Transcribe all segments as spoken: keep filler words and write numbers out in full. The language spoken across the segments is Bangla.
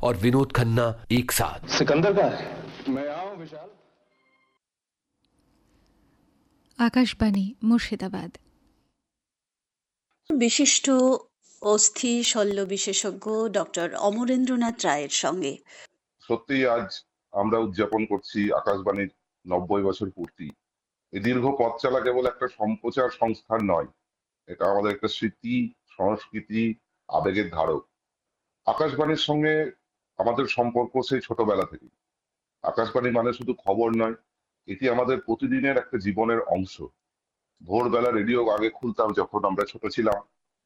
और विनोद खन्ना एक साथ। सिकंदर का है, मैं आऊं विशाल। आकाशबाणी मुर्शिदाबाद। বিশিষ্ট অস্থি শল্য বিশেষজ্ঞ ডক্টর অমরেন্দ্রনাথ রায়ের সঙ্গে। সত্যি আজ আমরা উদযাপন করছি আকাশবাণীর নব্বই বছর পূর্তি। এই দীর্ঘ পথ চলা কেবল একটা সম্প্রচার সংস্থান নয়, এটা আমাদের একটা স্মৃতি, সংস্কৃতি, আবেগের ধারক। আকাশবাণীর সঙ্গে আমাদের সম্পর্ক সেই ছোটবেলা থেকে। আকাশবাণী মানে শুধু খবর নয়, এটি আমাদের প্রতিদিনের একটা জীবনের অংশ। ভোরবেলা রেডিও আগে খুলতাম যখন আমরা ছোট ছিলাম,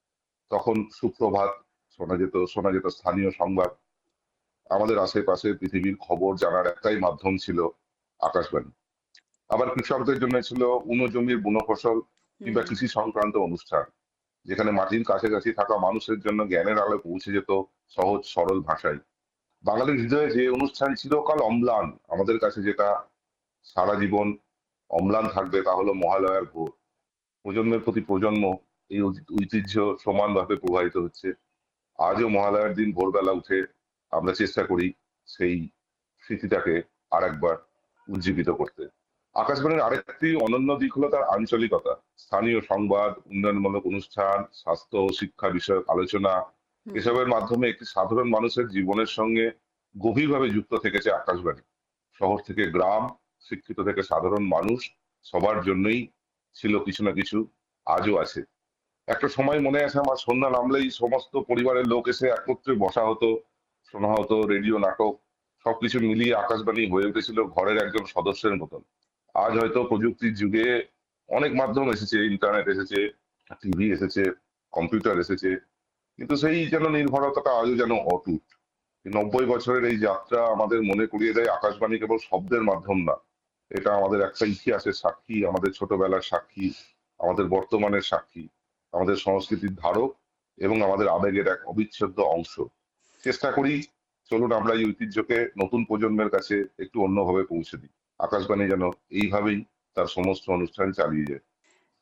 তখন সুপ্রভাত শোনা যেত, শোনা যেত স্থানীয় সংবাদ। আমাদের আশেপাশে পৃথিবীর খবর জানার একটাই মাধ্যম ছিল আকাশবাণী। আবার কৃষকদের জন্য ছিল উনো জমির বুনো ফসল কিংবা কৃষি সংক্রান্ত অনুষ্ঠান, যেখানে মাটির কাছাকাছি থাকা মানুষের জন্য জ্ঞানের আলো পৌঁছে যেত সহজ সরল ভাষায়। বাঙালির হৃদয়ে যে অনুষ্ঠান চিরকাল অম্লান, আমাদের কাছে যেটা সারা জীবন অম্লান থাকবে, তা হলো মহালয়ার ভোর। প্রজন্মের প্রতি প্রজন্ম এই ঐতিহ্য সমানভাবে প্রবাহিত হচ্ছে। আজও মহালয়ার দিন ভোরবেলা উঠে আমরা চেষ্টা করি সেই স্মৃতিটাকে আর একবার উজ্জীবিত করতে। আকাশবাণীর আরেকটি অনন্য দিক হলো তার আঞ্চলিকতা। স্থানীয় সংবাদ, উন্নয়নমূলক অনুষ্ঠান, স্বাস্থ্য ও শিক্ষা বিষয়ক আলোচনা, এসবের মাধ্যমে একটি সাধারণ মানুষের জীবনের সঙ্গে গভীরভাবে যুক্ত থেকেছে আকাশবাণী। শহর থেকে গ্রাম, শিক্ষিত থেকে সাধারণ মানুষ, সবার জন্যই ছিল কিছু না কিছু, আজও আছে। একটা সময় মনে আছে আমার, সন্ধ্যা নামলেই সমস্ত পরিবারের লোক এসে একত্রে বসা হতো, শোনা হতো রেডিও, নাটক, সবকিছু মিলিয়ে আকাশবাণী হয়ে উঠেছিল ঘরের একজন সদস্যের মতন। আজ হয়তো প্রযুক্তির যুগে অনেক মাধ্যম এসেছে, ইন্টারনেট এসেছে, টিভি এসেছে, কম্পিউটার এসেছে, কিন্তু সেই যেন নির্ভরতাটা আজও যেন অটুট। নব্বই বছরের এই যাত্রা আমাদের মনে করিয়ে দেয় আকাশবাণী কেবল শব্দের মাধ্যম না, এটা আমাদের একটা ইতিহাসের সাক্ষী, আমাদের ছোটবেলার সাক্ষী, আমাদের বর্তমানের সাক্ষী, আমাদের সংস্কৃতির ধারক এবং আমাদের আবেগের এক অবিচ্ছেদ্য অংশ। চেষ্টা করি, চলুন আমরা এই ঐতিহ্যকে নতুন প্রজন্মের কাছে একটু অন্যভাবে পৌঁছে দিই। আকাশবাণী যেন এইভাবেই তার সমস্ত অনুষ্ঠান চালিয়ে যায়।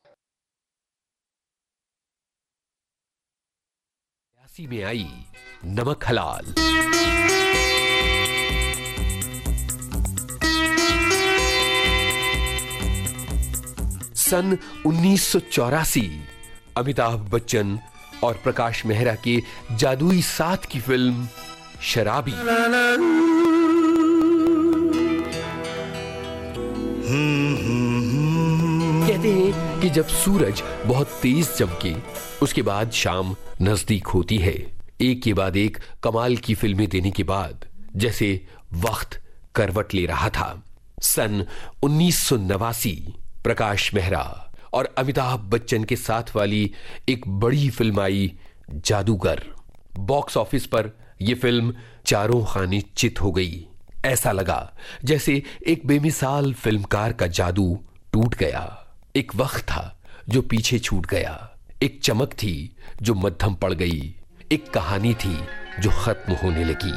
में आई नमक हलाल। सन उन्नीस सौ चौरासी अमिताभ बच्चन और प्रकाश मेहरा के जादुई साथ की फिल्म शराबी। कहते हैं कि जब सूरज बहुत तेज चमके, उसके बाद शाम नजदीक होती है। एक के बाद एक कमाल की फिल्में देने के बाद जैसे वक्त करवट ले रहा था। सन उन्नीस सौ नवासी प्रकाश मेहरा और अमिताभ बच्चन के साथ वाली एक बड़ी फिल्म आई जादूगर। बॉक्स ऑफिस पर यह फिल्म चारों खाने चित हो गई। ऐसा लगा जैसे एक बेमिसाल फिल्मकार का जादू टूट गया। एक वक्त था जो पीछे छूट गया, एक चमक थी जो मध्यम पड़ गई, एक कहानी थी जो खत्म होने लगी।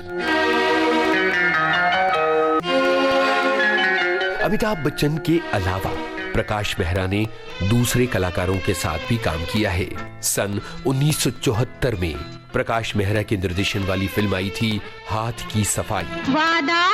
अमिताभ बच्चन के अलावा प्रकाश मेहरा ने दूसरे कलाकारों के साथ भी काम किया है। सन उन्नीस सौ चौहत्तर में प्रकाश मेहरा के निर्देशन वाली फिल्म आई थी हाथ की सफाई।